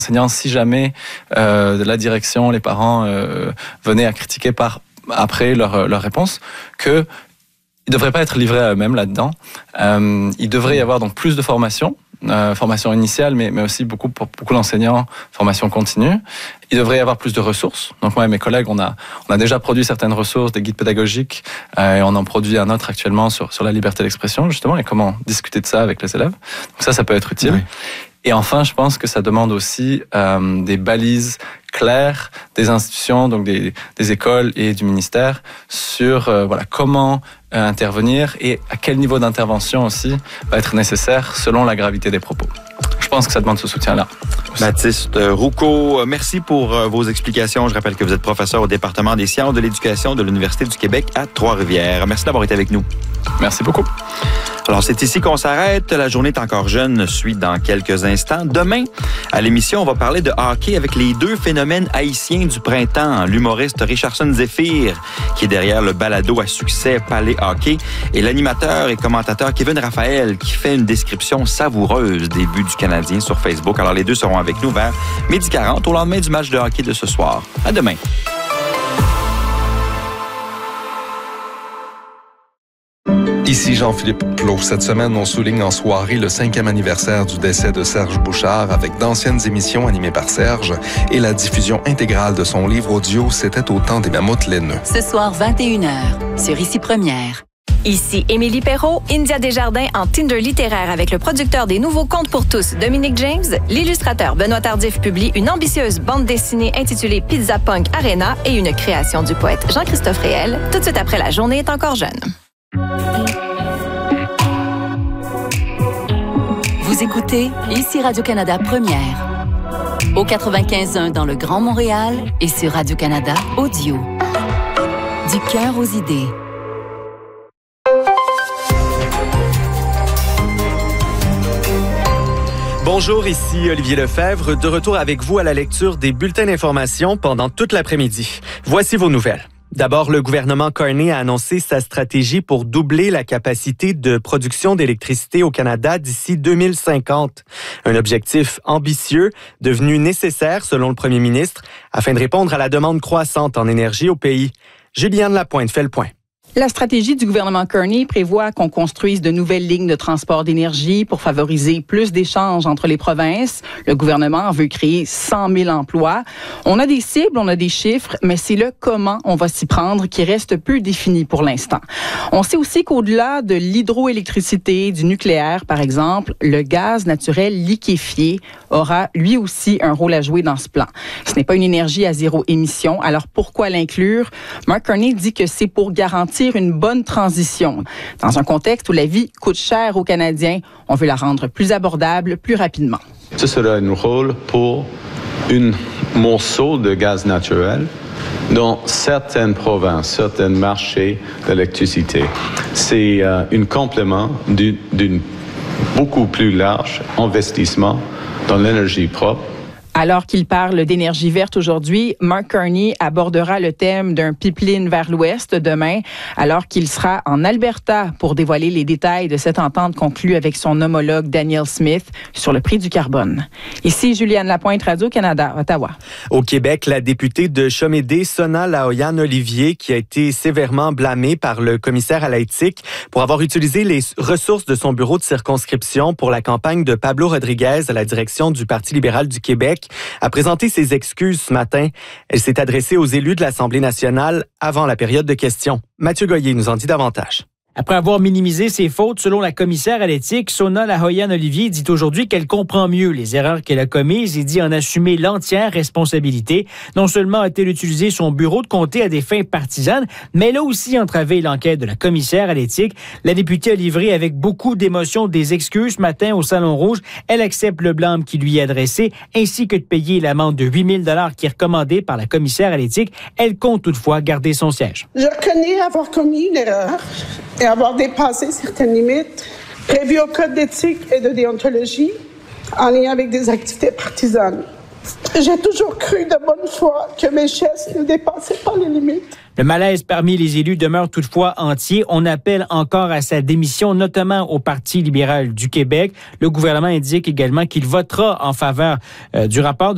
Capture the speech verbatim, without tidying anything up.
enseignants, si jamais euh, la direction, les parents euh, venaient à critiquer par après leur, leur réponse, que ils ne devraient pas être livrés à eux-mêmes là-dedans. Euh, il devrait y avoir donc plus de formation, euh, formation initiale, mais, mais aussi beaucoup pour beaucoup d'enseignants, formation continue. Il devrait y avoir plus de ressources. Donc moi et mes collègues, on a, on a déjà produit certaines ressources, des guides pédagogiques, euh, et on en produit un autre actuellement sur, sur la liberté d'expression, justement, et comment discuter de ça avec les élèves. Donc ça, ça peut être utile. Oui. Et enfin, je pense que ça demande aussi euh, des balises claires des institutions, donc des, des écoles et du ministère, sur euh, voilà, comment euh, intervenir et à quel niveau d'intervention aussi va être nécessaire selon la gravité des propos. Je pense que ça demande ce soutien-là. Baptiste Roucault, merci pour vos explications. Je rappelle que vous êtes professeur au département des sciences de l'éducation de l'Université du Québec à Trois-Rivières. Merci d'avoir été avec nous. Merci beaucoup. Alors, c'est ici qu'on s'arrête. La journée est encore jeune, suit dans quelques instants. Demain, à l'émission, on va parler de hockey avec les deux phénomènes haïtiens du printemps. L'humoriste Richardson Zephyr, qui est derrière le balado à succès Palais Hockey, et l'animateur et commentateur Kevin Raphaël, qui fait une description savoureuse des buts du Canadien sur Facebook. Alors, les deux seront avec nous vers midi quarante au lendemain du match de hockey de ce soir. À demain. Ici Jean-Philippe Plot. Cette semaine, on souligne en soirée le cinquième anniversaire du décès de Serge Bouchard avec d'anciennes émissions animées par Serge et la diffusion intégrale de son livre audio « C'était au temps des mammouths laineux ». Ce soir, vingt et une heures, sur Ici Première. Ici Émilie Perrault, India Desjardins en Tinder littéraire avec le producteur des nouveaux contes pour tous, Dominique James. L'illustrateur Benoît Tardif publie une ambitieuse bande dessinée intitulée Pizza Punk Arena et une création du poète Jean-Christophe Réel. Tout de suite après La journée est encore jeune. Vous écoutez Ici Radio-Canada Première. Au quatre-vingt-quinze point un dans le Grand Montréal et sur Radio-Canada Audio. Du cœur aux idées. Bonjour, ici Olivier Lefebvre, de retour avec vous à la lecture des bulletins d'information pendant toute l'après-midi. Voici vos nouvelles. D'abord, le gouvernement Carney a annoncé sa stratégie pour doubler la capacité de production d'électricité au Canada d'ici deux mille cinquante. Un objectif ambitieux, devenu nécessaire selon le premier ministre, afin de répondre à la demande croissante en énergie au pays. Juliane Lapointe fait le point. La stratégie du gouvernement Carney prévoit qu'on construise de nouvelles lignes de transport d'énergie pour favoriser plus d'échanges entre les provinces. Le gouvernement veut créer cent mille emplois. On a des cibles, on a des chiffres, mais c'est le comment on va s'y prendre qui reste peu défini pour l'instant. On sait aussi qu'au-delà de l'hydroélectricité, du nucléaire, par exemple, le gaz naturel liquéfié aura lui aussi un rôle à jouer dans ce plan. Ce n'est pas une énergie à zéro émission, alors pourquoi l'inclure? Mark Carney dit que c'est pour garantir une bonne transition. Dans un contexte où la vie coûte cher aux Canadiens, on veut la rendre plus abordable, plus rapidement. Ce sera un rôle pour un morceau de gaz naturel dans certaines provinces, certains marchés d'électricité. C'est euh, un complément d'un beaucoup plus large investissement dans l'énergie propre. Alors qu'il parle d'énergie verte aujourd'hui, Mark Carney abordera le thème d'un pipeline vers l'ouest demain, alors qu'il sera en Alberta pour dévoiler les détails de cette entente conclue avec son homologue Daniel Smith sur le prix du carbone. Ici Juliane Lapointe, Radio-Canada, Ottawa. Au Québec, la députée de Chomédé, Sona Laoyan-Olivier, qui a été sévèrement blâmée par le commissaire à l'éthique pour avoir utilisé les ressources de son bureau de circonscription pour la campagne de Pablo Rodriguez à la direction du Parti libéral du Québec, a présenté ses excuses ce matin. Elle s'est adressée aux élus de l'Assemblée nationale avant la période de questions. Mathieu Goyer nous en dit davantage. Après avoir minimisé ses fautes, selon la commissaire à l'éthique, Sona Lahoyan-Olivier dit aujourd'hui qu'elle comprend mieux les erreurs qu'elle a commises et dit en assumer l'entière responsabilité. Non seulement a-t-elle utilisé son bureau de comté à des fins partisanes, mais elle a aussi entravé l'enquête de la commissaire à l'éthique. La députée a livré avec beaucoup d'émotion des excuses ce matin au Salon Rouge. Elle accepte le blâme qui lui est adressé, ainsi que de payer l'amende de huit mille dollars qui est recommandée par la commissaire à l'éthique. Elle compte toutefois garder son siège. Je reconnais avoir commis une erreur et avoir dépassé certaines limites prévues au Code d'éthique et de déontologie en lien avec des activités partisanes. J'ai toujours cru de bonne foi que mes gestes ne dépassaient pas les limites. Le malaise parmi les élus demeure toutefois entier. On appelle encore à sa démission, notamment au Parti libéral du Québec. Le gouvernement indique également qu'il votera en faveur euh, du rapport de